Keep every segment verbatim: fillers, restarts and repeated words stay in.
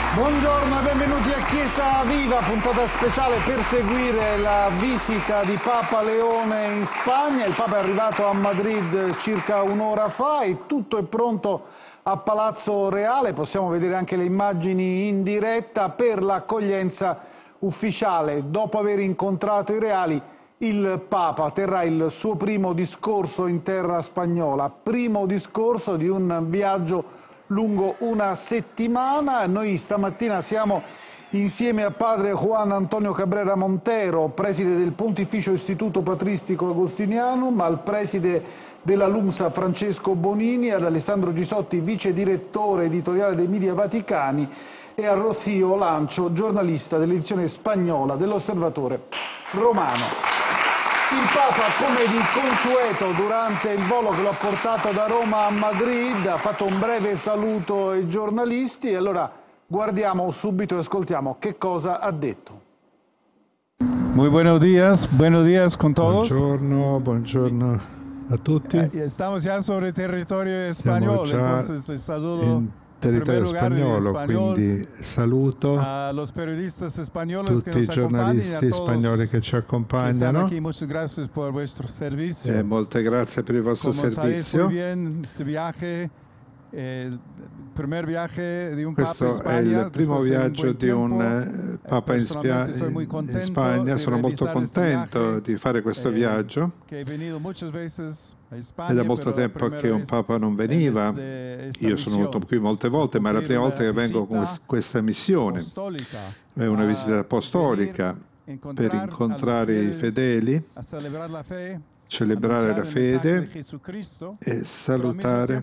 Buongiorno e benvenuti a Chiesa Viva, puntata speciale per seguire la visita di Papa Leone in Spagna. Il Papa è arrivato a Madrid circa un'ora fa e tutto è pronto a Palazzo Reale. Possiamo vedere anche le immagini in diretta per l'accoglienza ufficiale. Dopo aver incontrato i reali, il Papa terrà il suo primo discorso in terra spagnola, primo discorso di un viaggio lungo una settimana. Noi stamattina siamo insieme a padre Juan Antonio Cabrera Montero, preside del Pontificio Istituto Patristico Agostinianum, al preside della LUMSA Francesco Bonini, ad Alessandro Gisotti, vice direttore editoriale dei Media Vaticani, e a Rocío Lancio, giornalista dell'edizione spagnola dell'Osservatore Romano. Il Papa, come di consueto, durante il volo che lo ha portato da Roma a Madrid, ha fatto un breve saluto ai giornalisti e allora guardiamo subito e ascoltiamo che cosa ha detto. Muy buenos días, buenos días con todos. Buongiorno, buongiorno a tutti. Eh, estamos ya sobre territorio español, entonces el saludo territorio spagnolo, quindi saluto a los periodistas españoles tutti i giornalisti spagnoli che ci accompagnano aquí, muchas gracias por vuestro servicio. E molte grazie per il vostro Como servizio. Muy bien, este viaje, el primer viaje di un Questo Papa in Spagna, è il primo viaggio di un eh, Papa in, Spia in Spagna. Sono molto contento di fare questo viaggio. È da molto tempo che un Papa non veniva. Io sono venuto qui molte volte, ma è la prima volta che vengo con questa missione. È una visita apostolica per incontrare i fedeli, celebrare la fede e salutare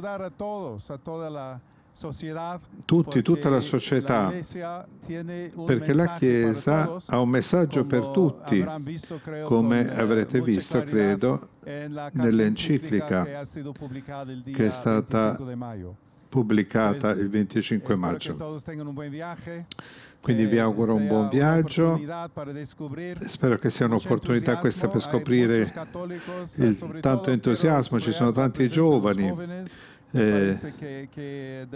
tutti, tutta la società, perché la Chiesa ha un messaggio per tutti, come avrete visto, credo, nell'enciclica che è stata pubblicata il venticinque maggio. Quindi vi auguro un buon viaggio, spero che sia un'opportunità questa per scoprire il tanto entusiasmo, ci sono tanti giovani. Eh,